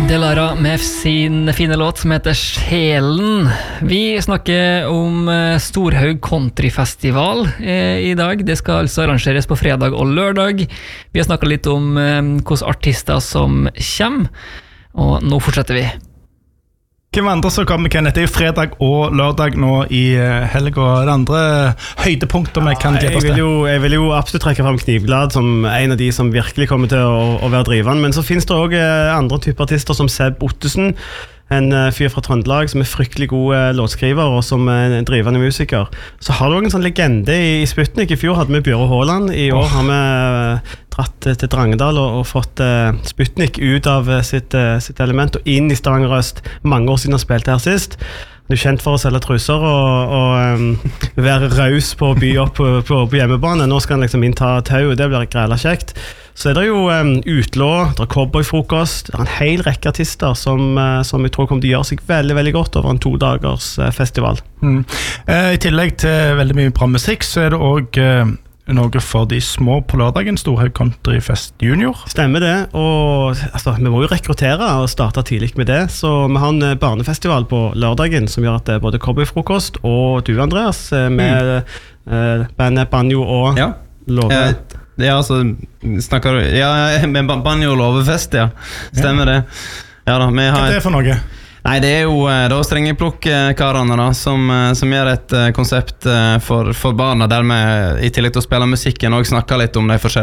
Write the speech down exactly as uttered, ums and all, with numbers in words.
Delara med sin fine låt som heter Sjelen. Vi snakker om Storhaug Countryfestival i dag. Det skal altså arrangeres på fredag og lørdag. Vi har snakket litt om hvilke artister som kommer, og nå fortsetter vi. Hvem andre som kommer, Kenneth? Det er jo fredag og lørdag nå i helg, og det andre høydepunkter vi kan glede oss til. Jeg vil jo, jeg vil jo absolutt trekke frem Knivblad som en av de som virkelig kommer til å, å være drivende, men så finnes det også andre typer artister som Seb Ottesen, en fyr fra Trøndelag som er fryktelig god låtskriver og som er en drivende musiker. Så har du også en sånn legende i, i Sputnik. I fjor hadde vi Bjøre Håland. I år har vi dratt til Drangedal og, og fått uh, Sputnik ut av uh, sitt, uh, sitt element og inn i Stavanger Øst. Mange år siden han spilte her sist. Han er kjent for å selge truser og, og um, være raus på å by opp på, på, på hjemmebane. Nå skal han liksom innta tau, det blir grela kjekt. Så er det jo um, utlå, det er cowboyfrokost, det er en hel rekke artister som, uh, som jeg tror kommer til å gjøre seg veldig, veldig godt over en to dagers uh, festival. Mm. Uh, I tillegg til veldig mye bra musikk, så er det også uh, noe for de små på lørdagen, Storhaug Countryfest Junior. Stemmer det, og altså, vi må jo rekruttere og starte tidlig med det, så vi har en barnefestival på lørdagen som gjør at det er både cowboyfrokost og du, Andreas, med mm. uh, bandet Banjo og ja. Love. Ja. Ja, altså, snakker du Ja, med Banjo og Lovefest, ja. Stemmer det. Ja da, vi har Hva er det for noe? Nei, det er jo da strengeplukk-karene da, som, som gjør et konsept for, for barna, der vi i tillegg til å spille musikken også snakker litt om de forskjellige